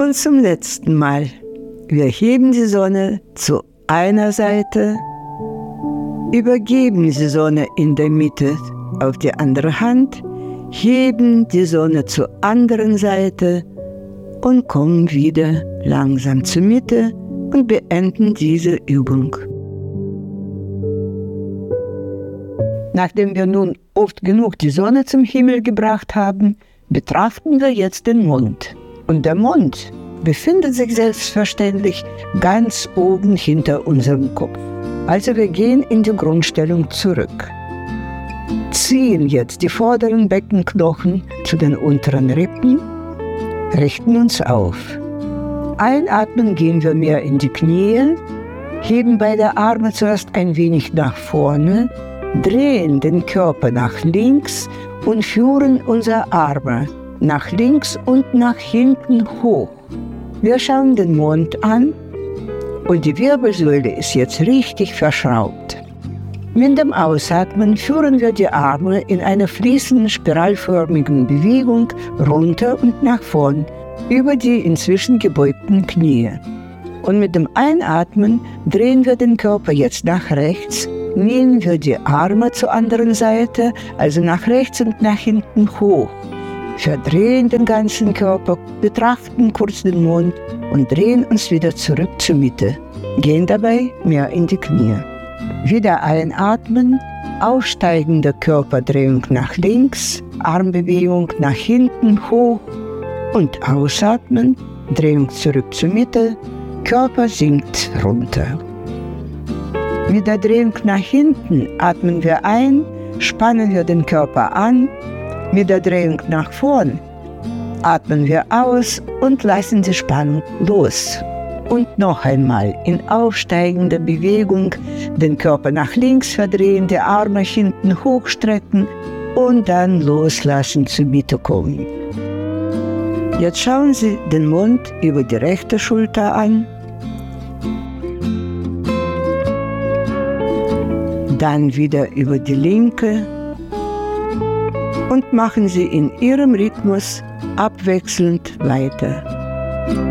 Und zum letzten Mal. Wir heben die Sonne zu einer Seite, übergeben die Sonne in der Mitte auf die andere Hand, heben die Sonne zur anderen Seite und kommen wieder langsam zur Mitte und beenden diese Übung. Nachdem wir nun oft genug die Sonne zum Himmel gebracht haben, betrachten wir jetzt den Mond. Und der Mond befindet sich selbstverständlich ganz oben hinter unserem Kopf. Also wir gehen in die Grundstellung zurück. Ziehen jetzt die vorderen Beckenknochen zu den unteren Rippen, richten uns auf. Einatmen gehen wir mehr in die Knie, heben beide Arme zuerst ein wenig nach vorne, drehen den Körper nach links und führen unsere Arme nach links und nach hinten hoch. Wir schauen den Mond an und die Wirbelsäule ist jetzt richtig verschraubt. Mit dem Ausatmen führen wir die Arme in einer fließenden, spiralförmigen Bewegung runter und nach vorn über die inzwischen gebeugten Knie. Und mit dem Einatmen drehen wir den Körper jetzt nach rechts, nehmen wir die Arme zur anderen Seite, also nach rechts und nach hinten hoch. Verdrehen den ganzen Körper, betrachten kurz den Mond und drehen uns wieder zurück zur Mitte. Gehen dabei mehr in die Knie. Wieder einatmen, aufsteigende Körperdrehung nach links, Armbewegung nach hinten hoch und ausatmen, Drehung zurück zur Mitte, Körper sinkt runter. Mit der Drehung nach hinten atmen wir ein, spannen wir den Körper an. Mit der Drehung nach vorn atmen wir aus und lassen die Spannung los. Und noch einmal in aufsteigender Bewegung den Körper nach links verdrehen, die Arme hinten hochstrecken und dann loslassen, zur Mitte kommen. Jetzt schauen Sie den Mond über die rechte Schulter an, dann wieder über die linke und machen Sie in Ihrem Rhythmus abwechselnd weiter.